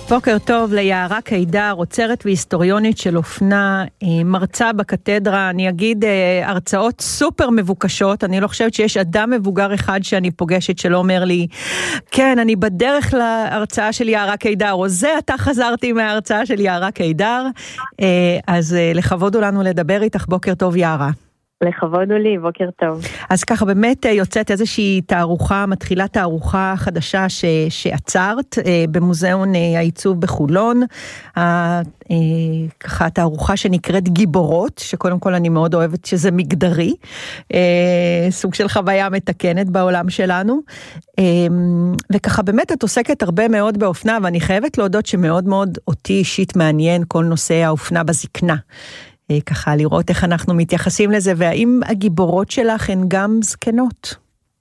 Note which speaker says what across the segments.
Speaker 1: בוקר טוב ליערה קידר, עוצרת והיסטוריונית של אופנה, מרצה בקתדרה, אני אגיד הרצאות סופר מבוקשות, אני לא חושבת שיש אדם מבוגר אחד שאני פוגשת שלא אומר לי, כן, אני בדרך להרצאה של יערה קידר, או זה אתה חזרתי מההרצאה של יערה קידר, אז לכבוד לנו לדבר איתך, בוקר טוב יערה.
Speaker 2: לכבוד לי, בוקר טוב.
Speaker 1: אז ככה באמת יוצאת איזושהי תערוכה, מתחילה תערוכה חדשה שעצרת במוזיאון העיצוב בחולון, ככה תערוכה שנקראת גיבורות, שקודם כל אני מאוד אוהבת שזה מגדרי, סוג של חוויה מתקנת בעולם שלנו, וככה באמת את עוסקת הרבה מאוד באופנה, ואני חייבת להודות שמאוד מאוד אותי אישית מעניין כל נושא האופנה בזקנה. ככה לראות איך אנחנו מתייחסים לזה, והאם הגיבורות שלך הן גם זקנות?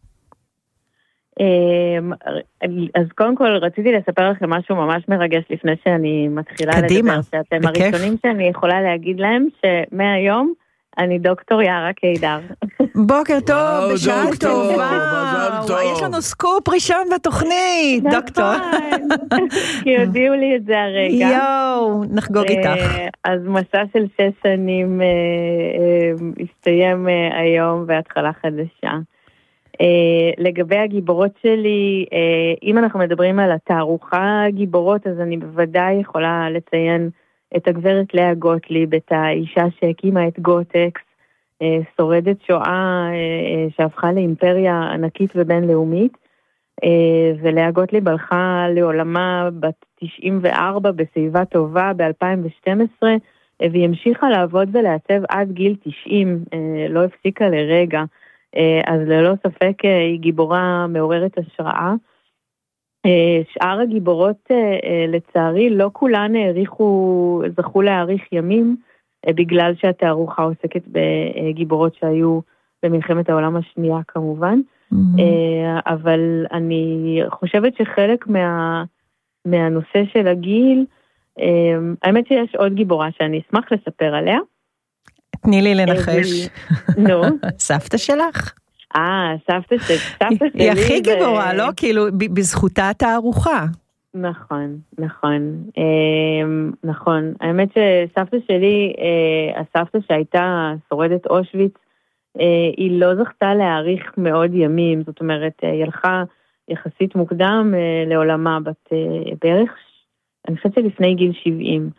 Speaker 2: אז קודם כל רציתי לספר לכם משהו ממש מרגש לפני שאני מתחילה
Speaker 1: קדימה,
Speaker 2: לדבר, שאתם הראשונים שאני יכולה להגיד להם שמהיום אני דוקטור יערה קידר.
Speaker 1: בוקר טוב, בשעה טובה. יש לנו סקופ ראשון בתוכנית, דוקטור.
Speaker 2: כי הודיעו לי את זה הרגע.
Speaker 1: יואו, נחגוג איתך.
Speaker 2: אז מסע של 6 שנים הסתיים היום והתחלה חדשה. לגבי הגיבורות שלי, אם אנחנו מדברים על התערוכה גיבורות, אז אני בוודאי יכולה לציין את הגברת לאה גוטליב, את האישה שהקימה את גוטקס, שורדת שואה שהפכה לאימפריה ענקית ובינלאומית, ולאה גוטליב הלכה לעולמה בת 94 בשיבה טובה ב-2012, והיא המשיכה לעבוד ולעצב עד גיל 90, לא הפסיקה לרגע, אז ללא ספק היא גיבורה מעוררת השראה. שאר הגיבורות לצערי לא כולן זכו להאריך ימים, בגלל שהתערוכה עוסקת בגיבורות שהיו במלחמת העולם השנייה כמובן, אבל אני חושבת שחלק מהנושא של הגיל, האמת שיש עוד גיבורה שאני אשמח לספר עליה.
Speaker 1: תני לי לנחש.
Speaker 2: נו.
Speaker 1: סבתא שלך?
Speaker 2: סבתא שלי.
Speaker 1: היא הכי גיבורה, לא? כאילו, בזכותה התערוכה.
Speaker 2: נכון. האמת שסבתא שלי, הסבתא שהייתה שורדת אושוויץ, היא לא זכתה להאריך מאוד ימים, זאת אומרת, היא הלכה יחסית מוקדם לעולמה, בערך, אני חושבת שלפני גיל 70.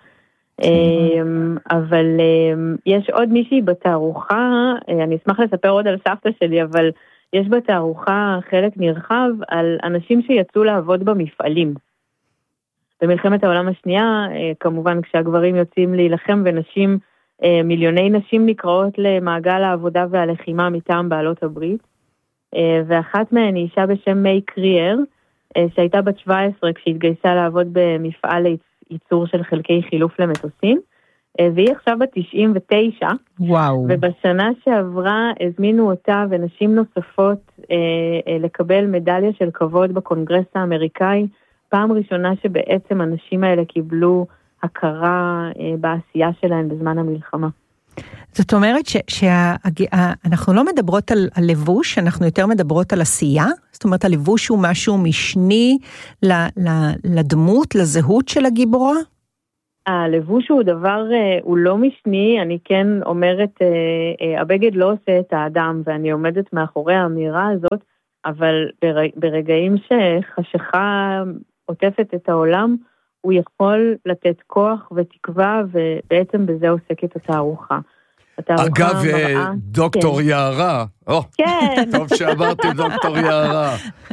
Speaker 2: אבל יש עוד מישהי בתערוכה, אני אשמח לספר עוד על סבתא שלי, אבל יש בתערוכה חלק נרחב על אנשים שיצאו לעבוד במפעלים. במלחמת העולם השנייה, כמובן כשהגברים יוצאים להילחם ונשים, מיליוני נשים נקראות למעגל העבודה והלחימה מטעם בעלות הברית, ואחת מהן היא אישה בשם מי קריאר, שהייתה בת 17 כשהתגייסה לעבוד במפעל ייצור של חלקי חילוף למטוסים, והיא עכשיו בת 99,
Speaker 1: וואו.
Speaker 2: ובשנה שעברה הזמינו אותה ונשים נוספות לקבל מדליה של כבוד בקונגרס האמריקאי, פעם ראשונה שבעצם הנשים האלה קיבלו הכרה בעשייה שלהן בזמן המלחמה.
Speaker 1: זאת אומרת שאנחנו לא מדברות על לבוש, אנחנו יותר מדברות על עשייה, זאת אומרת הלבוש הוא משהו משני לדמות, לזהות של הגיבורה?
Speaker 2: הלבוש הוא דבר, הוא לא משני, אני כן אומרת, הבגד לא עושה את האדם, ואני עומדת מאחורי האמירה הזאת, אבל ברגעים שחשיכה עוטפת את העולם, הוא יכול לתת כוח ותקווה, ובעצם בזה עוסקת התערוכה.
Speaker 3: אגב, דוקטור יערה, טוב שאמרתי דוקטור יערה,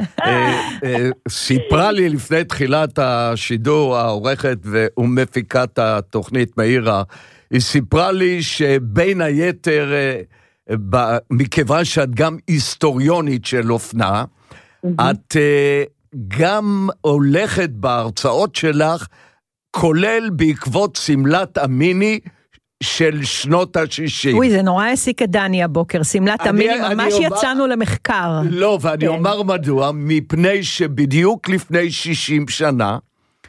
Speaker 3: סיפרה לי לפני תחילת השידור, העורכת ומפיקת התוכנית מאירה, היא סיפרה לי שבין היתר, מכיוון שאת גם היסטוריונית של אופנה, את גם הולכת בהרצאות שלך, כולל בעקבות סמלת המיני של שנות ה-60.
Speaker 1: אוי, זה נורא העסיק את דני הבוקר, סמלת המיני, ממש יצאנו למחקר.
Speaker 3: לא, ואני אומר מדוע, מפני שבדיוק לפני 60 שנה,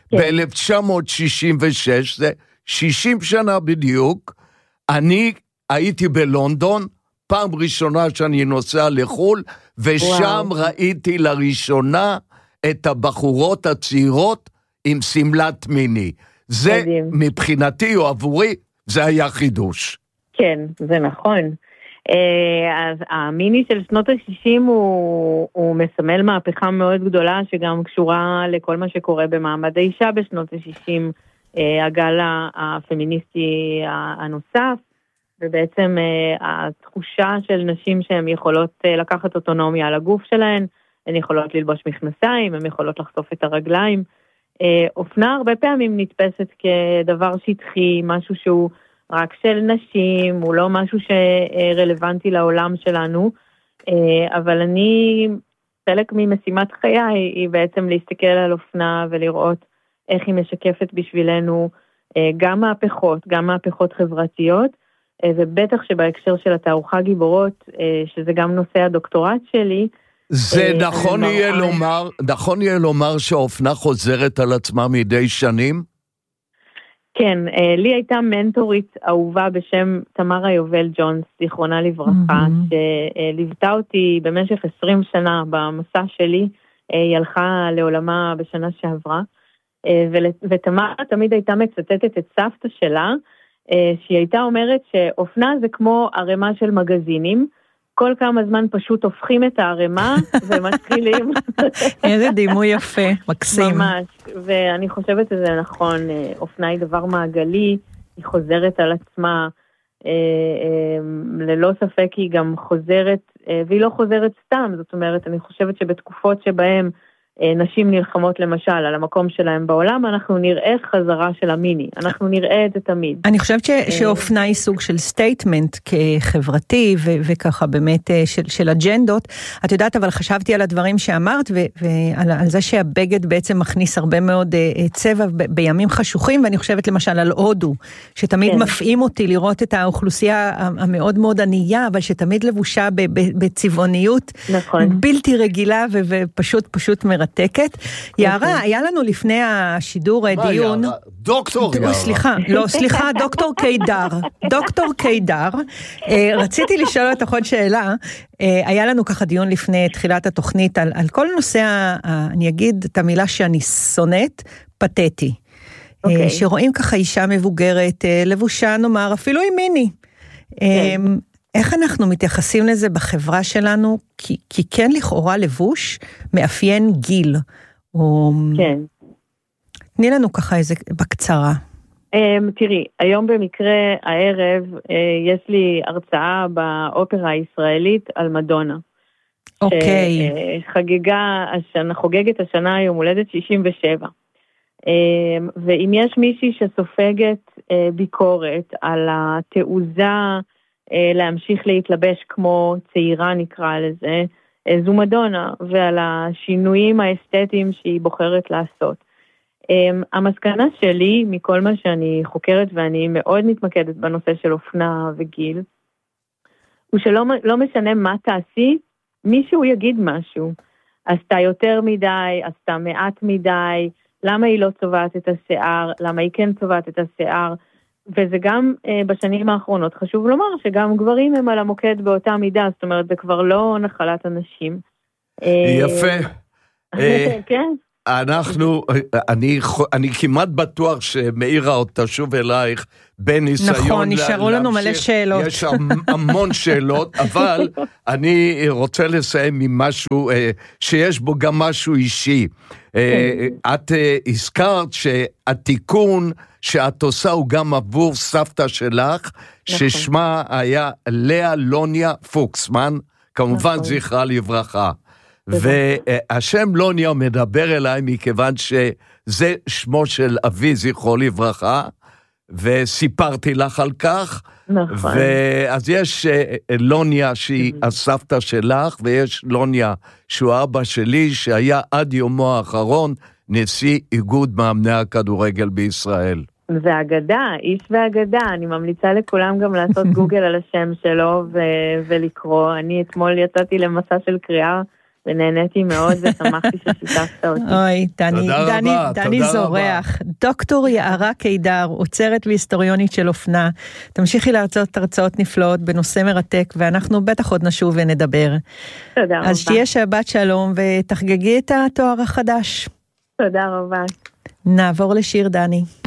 Speaker 3: ב-1966, זה 60 שנה בדיוק, אני הייתי בלונדון, פעם ראשונה שאני נוסע לחול, ושם ראיתי לראשונה את הבחורות הצעירות עם סמלת מיני. זה מבחינתי או עבורי, זה היה חידוש.
Speaker 2: כן, זה נכון. אז המיני של שנות ה-60 הוא מסמל מהפכה מאוד גדולה, שגם קשורה לכל מה שקורה במעמד האישה בשנות ה-60, הגל הפמיניסטי הנוסף, ובעצם התחושה של נשים שהן יכולות לקחת אוטונומיה על הגוף שלהן, הן יכולות ללבוש מכנסיים, הן יכולות לחשוף את הרגליים. אופנה הרבה פעמים נתפסת כדבר שטחי, משהו שהוא רק של נשים, הוא לא משהו שרלוונטי לעולם שלנו, אבל חלק ממשימת חיי היא בעצם להסתכל על אופנה ולראות איך היא משקפת בשבילנו גם מהפכות חברתיות, ובטח שבהקשר של התערוכה גיבורות, שזה גם נושא הדוקטורט שלי,
Speaker 3: זה נכון יהיה לומר שהאופנה חוזרת על עצמה מדי שנים?
Speaker 2: כן, לי הייתה מנטורית אהובה בשם תמרה יובל ג'ונס, זיכרונה לברכה, שליוותה אותי במשך 20 שנה במסע שלי, היא הלכה לעולמה בשנה שעברה, ותמרה תמיד הייתה מצטטת את סבתא שלה, שהיא הייתה אומרת שאופנה זה כמו ערימה של מגזינים, כל כמה זמן פשוט הופכים את הערימה ומתחילים.
Speaker 1: איזה דימוי יפה, מקסים.
Speaker 2: ממש, ואני חושבת שזה נכון, אופנה היא דבר מעגלי, היא חוזרת על עצמה, ללא ספק היא גם חוזרת, והיא לא חוזרת סתם, זאת אומרת, אני חושבת שבתקופות שבהן נשים נלחמות למשל על המקום שלהם בעולם, אנחנו נראה חזרה של המיני, אנחנו נראה את זה תמיד.
Speaker 1: אני חושבת שאופנה היא סוג של סטייטמנט כחברתי, וככה באמת של אג'נדות. את יודעת, אבל חשבתי על הדברים שאמרת, ועל זה שהבגד בעצם מכניס הרבה מאוד צבע בימים חשוכים, ואני חושבת למשל על הודו, שתמיד מפעים אותי לראות את האוכלוסייה המאוד מאוד ענייה, אבל שתמיד לבושה בצבעוניות בלתי רגילה, ופשוט מרתקת. יערה, היה לנו לפני השידור דיון...
Speaker 3: דוקטור יערה.
Speaker 1: סליחה, דוקטור קידר. רציתי לשאול אותך עוד שאלה. היה לנו ככה דיון לפני תחילת התוכנית על כל נושא, אני אגיד את המילה שאני שונאת, פתטי. שרואים ככה אישה מבוגרת, לבושה נאמר, אפילו עם מיני. איך אנחנו מתייחסים לזה בחברה שלנו? כי כן לכאורה לבוש מאפיין גיל.
Speaker 2: כן.
Speaker 1: תני לנו ככה איזה בקצרה.
Speaker 2: תראי, היום במקרה הערב יש לי הרצאה באופרה הישראלית על מדונה.
Speaker 1: אוקיי.
Speaker 2: חוגגת השנה יום הולדת 67. ואם יש מישהי שסופגת ביקורת על התעוזה, להמשיך להתלבש כמו צעירה נקרא לזה, זו מדונה, ועל השינויים האסתטיים שהיא בוחרת לעשות. המסקנה שלי, מכל מה שאני חוקרת, ואני מאוד מתמקדת בנושא של אופנה וגיל, הוא שלא משנה מה תעשי, מישהו יגיד משהו. עשתה יותר מדי, עשתה מעט מדי, למה היא לא צובעת את השיער, למה היא כן צובעת את השיער, וזה גם בשנים האחרונות חשוב לומר שגם גברים הם על המוקד באותה מידה, זאת אומרת זה כבר לא נחלת אנשים.
Speaker 3: יפה.
Speaker 2: כן.
Speaker 3: אני כמעט בטוח שמאירה עוד תשוב אלייך בניסיון.
Speaker 1: נכון, נשארו לנו מלא שאלות.
Speaker 3: יש המון שאלות, אבל אני רוצה לסיים עם משהו שיש בו גם משהו אישי. את הזכרת שהתיקון שאת עושה הוא גם עבור סבתא שלך, ששמה היה לאה לוניה פוקסמן, כמובן זכרה לברכה. והשם לוניה מדבר אליי מכיוון שזה שמו של אבי זכרו לברכה, וסיפרתי לך על כך.
Speaker 2: נכון.
Speaker 3: ואז יש לוניה שהיא הסבתא שלך, ויש לוניה שהוא אבא שלי, שהיה עד יומו האחרון נשיא איגוד מאמני הכדורגל בישראל.
Speaker 2: והאגדה, איש והאגדה, אני ממליצה לכולם גם לעשות גוגל על השם שלו ולקרוא. אני אתמול יצאתי למסע של קריאה, ונהניתי מאוד ושמחתי ששיתפת אותי.
Speaker 1: אוי, דני זורח. דוקטור יערה קידר, עוצרת והיסטוריונית של אופנה. תמשיכי להרצות הרצאות נפלאות בנושא מרתק, ואנחנו בטח עוד נשוב ונדבר.
Speaker 2: תודה רבה.
Speaker 1: אז שתהיה שבת שלום ותחגגי את התואר החדש.
Speaker 2: תודה רבה.
Speaker 1: נעבור לשיר דני.